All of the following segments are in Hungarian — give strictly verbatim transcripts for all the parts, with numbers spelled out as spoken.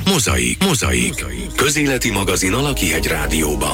Mozaik. Mozaik. Közéleti magazin a Lakihegy Rádióban.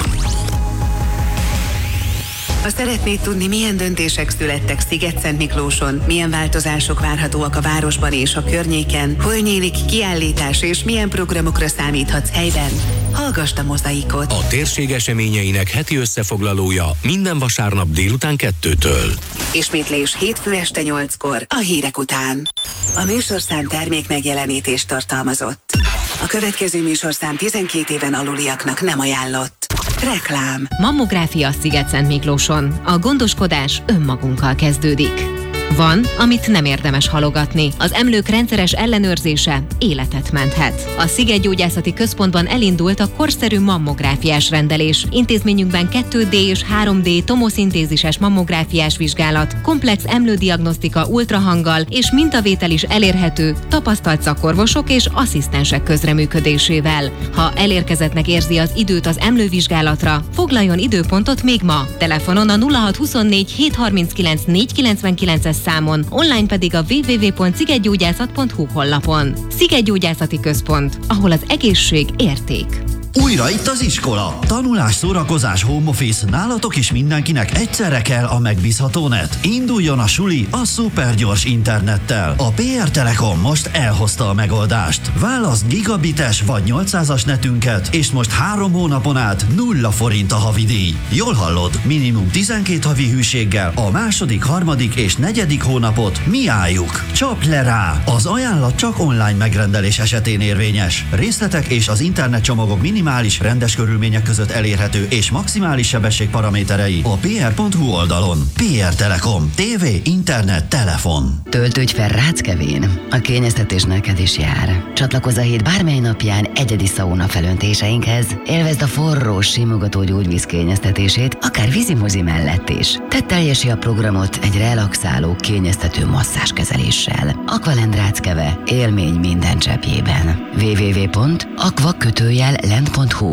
Ha szeretnéd tudni, milyen döntések születtek Szigetszentmiklóson, milyen változások várhatóak a városban és a környéken, hol nyílik kiállítás és milyen programokra számíthatsz helyben, hallgasd a Mozaikot. A térség eseményeinek heti összefoglalója minden vasárnap délután kettőtől. Ismétlés hétfő este nyolckor a hírek után. A műsorszám termék megjelenítést tartalmazott. A következő műsorszám tizenkét éven aluliaknak nem ajánlott. Reklám. Mammográfia Szigetszentmiklóson. A gondoskodás önmagunkkal kezdődik. Van, amit nem érdemes halogatni. Az emlők rendszeres ellenőrzése életet menthet. A Szigetgyógyászati Központban elindult a korszerű mammográfiás rendelés. Intézményünkben kettő dé és három dé tomoszintézises mammográfiás vizsgálat, komplex emlődiagnosztika ultrahanggal és mintavétel is elérhető tapasztalt szakorvosok és asszisztensek közreműködésével. Ha elérkezettnek érzi az időt az emlővizsgálatra, foglaljon időpontot még ma. Telefonon a nulla hat huszonnégy hét harminckilenc négy kilencvenkilences számon, online pedig a double-u double-u double-u pont szigetgyógyászat pont hu honlapon. Szigetgyógyászati Központ, ahol az egészség érték. Újra itt az iskola. Tanulás, szórakozás, home office, nálatok is mindenkinek egyszerre kell a megbízható net. Induljon a suli a szupergyors internettel. A pé er Telekom most elhozta a megoldást. Válaszd gigabites vagy nyolcszázas netünket, és most három hónapon át nulla forint a havidíj. Jól hallod, minimum tizenkét havi hűséggel a második, harmadik és negyedik hónapot mi álljuk. Csap le rá! Az ajánlat csak online megrendelés esetén érvényes. Részletek és az internetcsomagok minimális minimális, rendes körülmények között elérhető és maximális sebesség paraméterei a pé er pont hu oldalon. pé er Telekom. Tévé, internet, telefon. Töltődj fel Ráckevén. A kényeztetés neked is jár. Csatlakozz a hét bármely napján egyedi szauna felöntéseinkhez. Élvezd a forró, simogató gyógyvíz kényeztetését, akár vízimozi mellett is. Tedd teljesi a programot egy relaxáló, kényeztető masszázskezeléssel. Aqualend Ráckeve. Élmény minden cseppjében. double-u double-u double-u pont aqua kötőjel lent pont hu.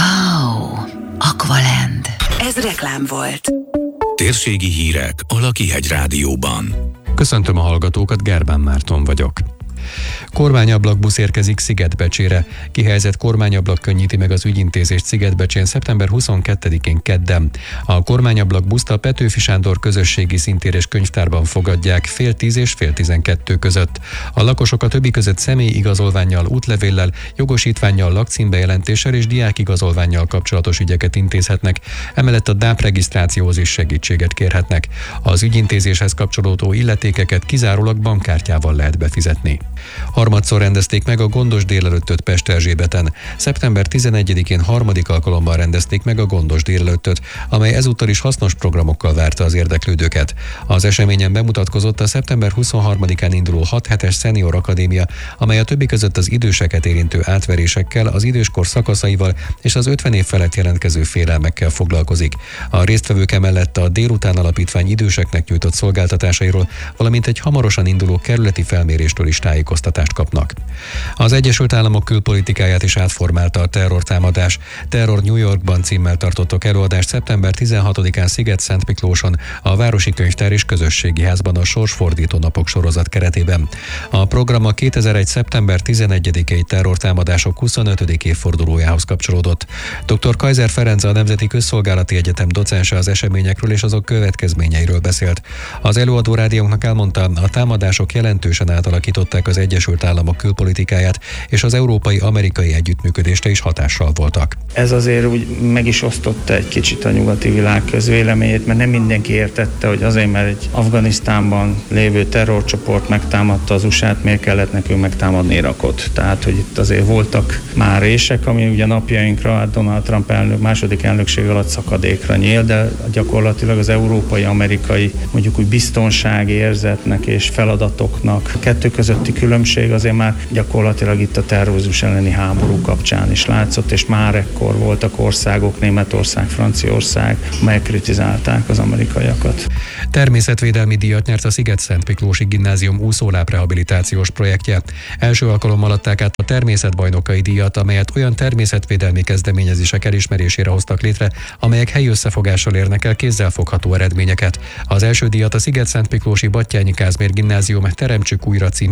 Wow! Aqualend. Ez reklám volt. Térségi hírek a Lakihegy Rádióban. Köszöntöm a hallgatókat, Gerbán Márton vagyok. Kormányablakbusz érkezik Szigetbecsére. Kihelyezett kormányablak könnyíti meg az ügyintézést Szigetbecsén szeptember huszonkettedikén kedden. A kormányablakbuszt a Petőfi Sándor közösségi szintérés könyvtárban fogadják fél tíz és fél tizenkettő között. A lakosok a többi között személyigazolvánnyal, útlevéllel, jogosítvánnyal, lakcímbejelentéssel és diákigazolvánnyal kapcsolatos ügyeket intézhetnek, emellett a dáp regisztrációhoz is segítséget kérhetnek. Az ügyintézéshez kapcsolódó illetékeket kizárólag bankkártyával lehet befizetni. Harmadszor rendezték meg a Gondos délelőttöt Pesterzsébeten. szeptember tizenegyedikén harmadik alkalommal rendezték meg a Gondos délelőttöt, amely ezúttal is hasznos programokkal várta az érdeklődőket. Az eseményen bemutatkozott a szeptember huszonharmadikán induló hat hetes Senior Akadémia, amely a többi között az időseket érintő átverésekkel, az időskor szakaszaival és az ötven év felett jelentkező félelmekkel foglalkozik. A résztvevők emellett a Délután Alapítvány időseknek nyújtott szolgáltatásairól, valamint egy hamarosan induló kerületi felméréstől is tájékoztatást kapnak. Az Egyesült Államok külpolitikáját is átformálta a terrortámadás. Terror New Yorkban címmel tartottak előadást szeptember tizenhatodikán Szigetszentmiklóson, a Városi Könyvtár és Közösségi Házban a Sorsfordító napok sorozat keretében. A program a kétezer-egy. szeptember tizenegyedikei terrortámadások huszonötödik évfordulójához kapcsolódott. doktor Kaiser Ferenc, a Nemzeti Közszolgálati Egyetem docense az eseményekről és azok következményeiről beszélt. Az előadó rádiónknak elmondta, a támadások jelentősen átalakították az Egyesült Államok külpolitikáját, és az európai-amerikai együttműködésre is hatással voltak. Ez azért úgy meg is osztotta egy kicsit a nyugati világ közvéleményét, mert nem mindenki értette, hogy azért, mert egy Afganisztánban lévő terrorcsoport megtámadta az u es á-t, miért kellett nekünk megtámadni Irakot. Tehát, hogy itt azért voltak már rések, ami ugye napjainkra Donald Trump elnök második elnökség alatt szakadékra nyíl, de gyakorlatilag az európai-amerikai mondjuk úgy biztonsági érzetnek és feladatoknak a kettő közötti különbség azért már gyakorlatilag itt a terrorizmus elleni háború kapcsán is látszott, és már ekkor voltak országok, Németország, Franciaország, amelyek kritizálták az amerikaiakat. Természetvédelmi díjat nyert a Szigetszentmiklósi Gimnázium úszóláb-rehabilitációs projektje. Első alkalommal adták át a természetbajnokai díjat, amelyet olyan természetvédelmi kezdeményezések elismerésére hoztak létre, amelyek helyi összefogással érnek el kézzelfogható eredményeket. Az első díjat a Szigetszentmiklósi Batthyány Kázmér Gimnázium Teremtsük újra című úszóláb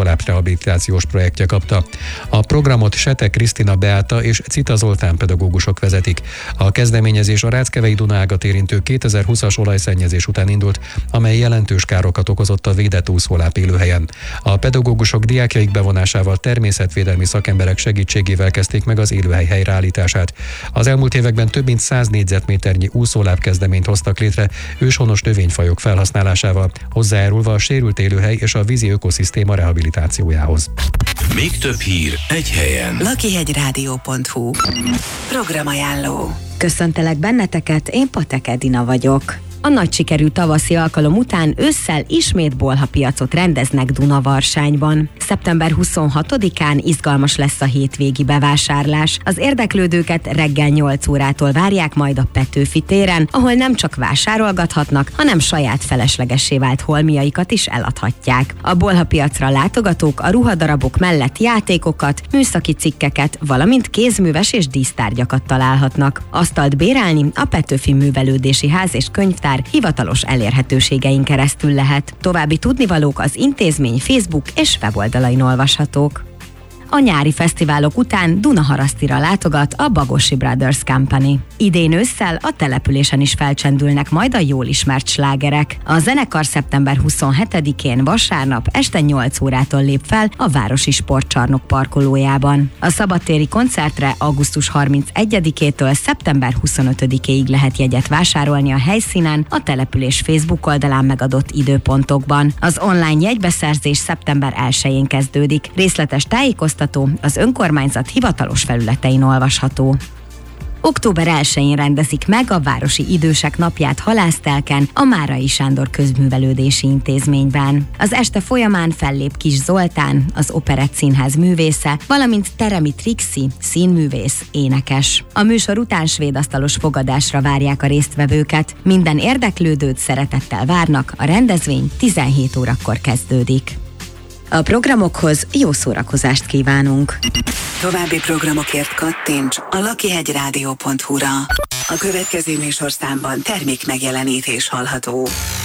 úszóláb rehabilitációs projektje kapta. A programot Sete Krisztina Beáta és Cita Zoltán pedagógusok vezetik. A kezdeményezés a Ráckevei Dunaágat érintő kétezer-húszas olajszennyezés után indult, amely jelentős károkat okozott a védett úszóláb élőhelyen. A pedagógusok diákjaik bevonásával természetvédelmi szakemberek segítségével kezdték meg az élőhely helyreállítását. Az elmúlt években több mint száz négyzetméternyi úszóláb kezdeményt hoztak létre őshonos növényfajok felhasználásával, hozzájárulva a sérült élőhely és a vízi ökoszisztéma rehabilitációjához. Még több hír egy helyen. lakihegyrádió pont hu. Programajánló. Köszöntelek benneteket, én Patek Edina vagyok. A nagy sikerű tavaszi alkalom után ősszel ismét bolhapiacot rendeznek Dunavarsányban. szeptember huszonhatodikán izgalmas lesz a hétvégi bevásárlás. Az érdeklődőket reggel nyolc órától várják majd a Petőfi téren, ahol nem csak vásárolgathatnak, hanem saját feleslegessé vált holmiaikat is eladhatják. A bolhapiacra látogatók a ruhadarabok mellett játékokat, műszaki cikkeket, valamint kézműves és dísztárgyakat találhatnak. Asztalt bérelni a Petőfi Művelődési Ház és Könyvtár hivatalos elérhetőségein keresztül lehet. További tudnivalók az intézmény Facebook és weboldalain olvashatók. A nyári fesztiválok után Dunaharasztira látogat a Bagosi Brothers Company. Idén ősszel a településen is felcsendülnek majd a jól ismert slágerek. A zenekar szeptember huszonhetedikén vasárnap este nyolc órától lép fel a Városi Sportcsarnok parkolójában. A szabadtéri koncertre augusztus harmincegyedikétől szeptember huszonötödikéig lehet jegyet vásárolni a helyszínen, a település Facebook oldalán megadott időpontokban. Az online jegybeszerzés szeptember elsején kezdődik. Részletes tájékoztatás az önkormányzat hivatalos felületein olvasható. október elsején rendezik meg a Városi Idősek Napját Halásztelken, a Márai Sándor Közművelődési Intézményben. Az este folyamán fellép Kis Zoltán, az Operett Színház művésze, valamint Teremi Trixi, színművész, énekes. A műsor után svédasztalos fogadásra várják a résztvevőket. Minden érdeklődőt szeretettel várnak, a rendezvény tizenhét órakor kezdődik. A programokhoz jó szórakozást kívánunk! További programokért kattints a lakihegyrádió pont hu-ra. A következő műsorszámban termék megjelenítés hallható.